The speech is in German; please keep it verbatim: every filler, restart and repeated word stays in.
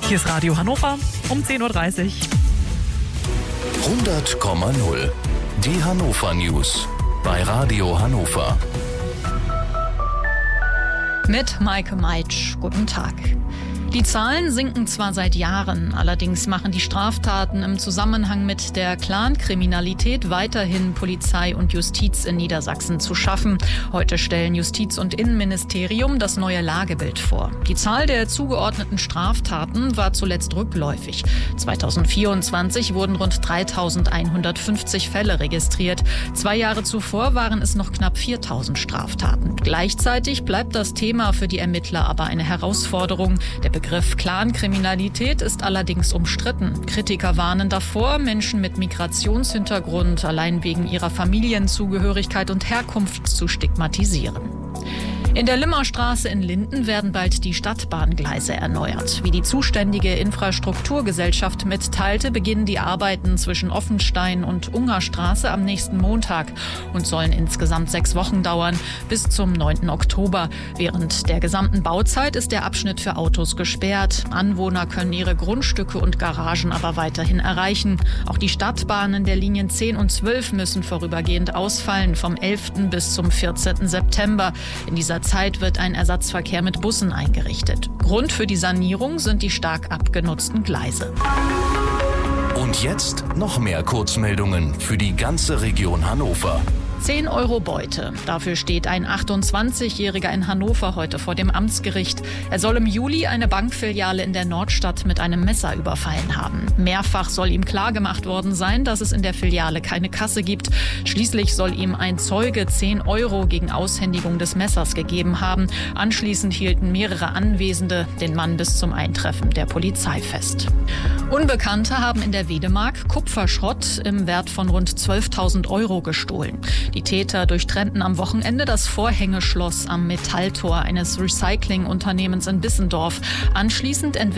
Hier ist Radio Hannover um zehn Uhr dreißig. hundert Komma null. Die Hannover News bei Radio Hannover. Mit Maike Meitsch. Guten Tag. Die Zahlen sinken zwar seit Jahren, allerdings machen die Straftaten im Zusammenhang mit der Clankriminalität weiterhin Polizei und Justiz in Niedersachsen zu schaffen. Heute stellen Justiz- und Innenministerium das neue Lagebild vor. Die Zahl der zugeordneten Straftaten war zuletzt rückläufig. zweitausendvierundzwanzig wurden rund dreitausendeinhundertfünfzig Fälle registriert. Zwei Jahre zuvor waren es noch knapp viertausend Straftaten. Gleichzeitig bleibt das Thema für die Ermittler aber eine Herausforderung. Der Begriff Clankriminalität ist allerdings umstritten. Kritiker warnen davor, Menschen mit Migrationshintergrund allein wegen ihrer Familienzugehörigkeit und Herkunft zu stigmatisieren. In der Limmerstraße in Linden werden bald die Stadtbahngleise erneuert. Wie die zuständige Infrastrukturgesellschaft mitteilte, beginnen die Arbeiten zwischen Offenstein und Ungerstraße am nächsten Montag und sollen insgesamt sechs Wochen dauern, bis zum neunten Oktober. Während der gesamten Bauzeit ist der Abschnitt für Autos gesperrt. Anwohner können ihre Grundstücke und Garagen aber weiterhin erreichen. Auch die Stadtbahnen der Linien zehn und zwölf müssen vorübergehend ausfallen, vom elften bis zum vierzehnten September. In dieser Zeit wird ein Ersatzverkehr mit Bussen eingerichtet. Grund für die Sanierung sind die stark abgenutzten Gleise. Und jetzt noch mehr Kurzmeldungen für die ganze Region Hannover. zehn Euro Beute. Dafür steht ein achtundzwanzigjähriger in Hannover heute vor dem Amtsgericht. Er soll im Juli eine Bankfiliale in der Nordstadt mit einem Messer überfallen haben. Mehrfach soll ihm klargemacht worden sein, dass es in der Filiale keine Kasse gibt. Schließlich soll ihm ein Zeuge zehn Euro gegen Aushändigung des Messers gegeben haben. Anschließend hielten mehrere Anwesende den Mann bis zum Eintreffen der Polizei fest. Unbekannte haben in der Wedemark Kupferschrott im Wert von rund zwölftausend Euro gestohlen. Die Täter durchtrennten am Wochenende das Vorhängeschloss am Metalltor eines Recyclingunternehmens in Bissendorf. Anschließend